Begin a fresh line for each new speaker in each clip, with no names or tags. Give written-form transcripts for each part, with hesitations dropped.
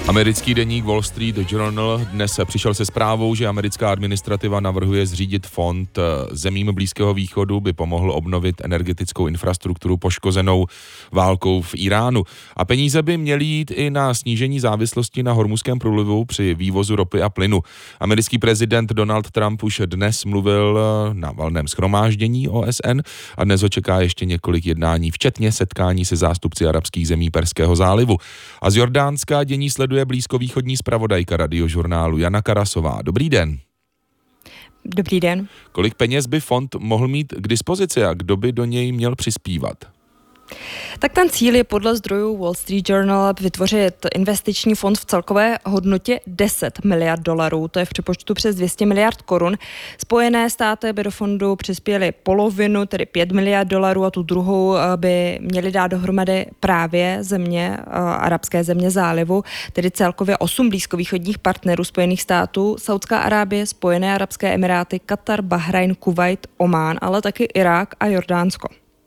Americký deník Wall Street Journal dnes přišel se zprávou, že americká administrativa navrhuje zřídit fond zemím Blízkého východu, by pomohl obnovit energetickou infrastrukturu poškozenou válkou v Iránu. A peníze by měly jít i na snížení závislosti na Hormuzském průlivu při vývozu ropy a plynu. Americký prezident Donald Trump už dnes mluvil na valném shromáždění OSN a dnes ho čeká ještě několik jednání, včetně setkání se zástupci arabských zemí Perského zálivu. A z Jordánska dění sleduje blízkovýchodní zpravodajka Radiožurnálu Jana Karasová. Dobrý den.
Dobrý den.
Kolik peněz by fond mohl mít k dispozici a kdo by do něj měl přispívat?
Tak ten cíl je podle zdrojů Wall Street Journal vytvořit investiční fond v celkové hodnotě 10 miliard dolarů, to je v přepočtu přes 200 miliard korun. Spojené státy by do fondu přispěly polovinu, tedy 5 miliard dolarů a tu druhou by měly dát dohromady právě arabské země zálivu, tedy celkově 8 blízkovýchodních partnerů Spojených států, Saudská Arábie, Spojené arabské emiráty, Katar, Bahrajn, Kuvajt, Omán, ale taky Irák a Jordánsko.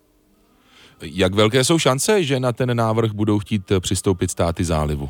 Jak velké jsou šance, že na ten návrh budou chtít přistoupit státy zálivu?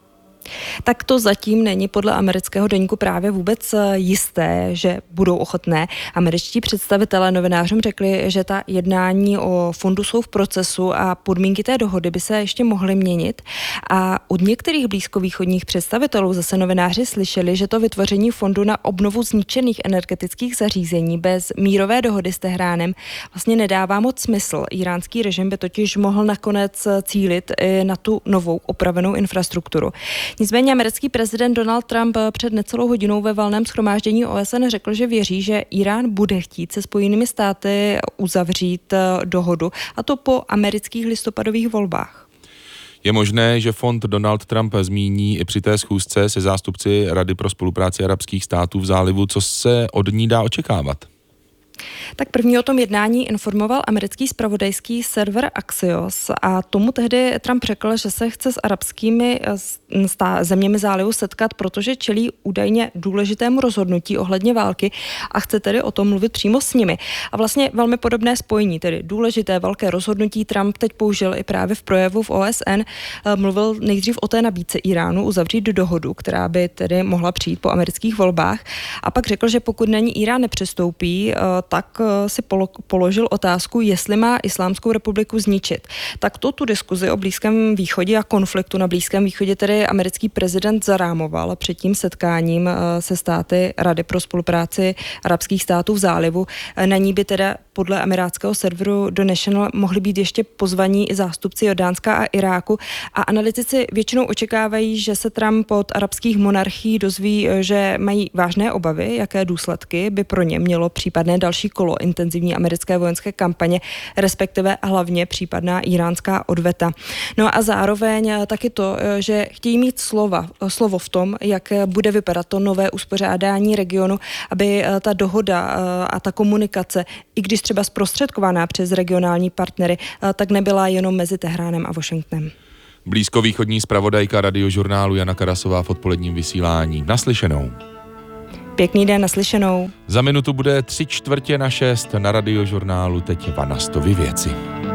Tak to zatím není podle amerického deníku právě vůbec jisté, že budou ochotné. Američtí představitelé novinářům řekli, že ta jednání o fondu jsou v procesu a podmínky té dohody by se ještě mohly měnit. A od některých blízkovýchodních představitelů zase novináři slyšeli, že to vytvoření fondu na obnovu zničených energetických zařízení bez mírové dohody s Tehránem vlastně nedává moc smysl. Iránský režim by totiž mohl nakonec cílit i na tu novou opravenou infrastrukturu. Nicméně americký prezident Donald Trump před necelou hodinou ve valném shromáždění OSN řekl, že věří, že Irán bude chtít se Spojenými státy uzavřít dohodu, a to po amerických listopadových volbách.
Je možné, že fond Donald Trump zmíní i při té schůzce se zástupci Rady pro spolupráci arabských států v zálivu, co se od ní dá očekávat?
Tak první o tom jednání informoval americký zpravodajský server Axios a tomu tehdy Trump řekl, že se chce s arabskými zeměmi zálivu setkat, protože čelí údajně důležitému rozhodnutí ohledně války a chce tedy o tom mluvit přímo s nimi. A vlastně velmi podobné spojení, tedy důležité velké rozhodnutí Trump teď použil i právě v projevu v OSN. Mluvil nejdřív o té nabídce Iránu uzavřít dohodu, která by tedy mohla přijít po amerických volbách, a pak řekl, že pokud na ní Irán nepřistoupí, tak si položil otázku, jestli má Islámskou republiku zničit. Tak tu diskuzi o Blízkém východě a konfliktu na Blízkém východě tedy americký prezident zarámoval před tím setkáním se státy Rady pro spolupráci arabských států v zálivu. Na ní by teda podle emirátského serveru The National mohli být ještě pozvaní i zástupci Jordánska a Iráku a analytici většinou očekávají, že se Trump od arabských monarchií dozví, že mají vážné obavy, jaké důsledky by pro ně mělo případné další kolo intenzivní americké vojenské kampaně, respektive hlavně případná iránská odveta. No a zároveň taky to, že chtějí mít slovo v tom, jak bude vypadat to nové uspořádání regionu, aby ta dohoda a ta komunikace, i když třeba zprostředkovaná přes regionální partnery, tak nebyla jenom mezi Tehránem a Washingtonem.
Blízkovýchodní zpravodajka Radiožurnálu Jana Karasová v odpoledním vysílání. Naslyšenou.
Pěkný den, naslyšenou.
Za minutu bude 3/4 na 6 na Radiožurnálu, teď Vanastovy věci.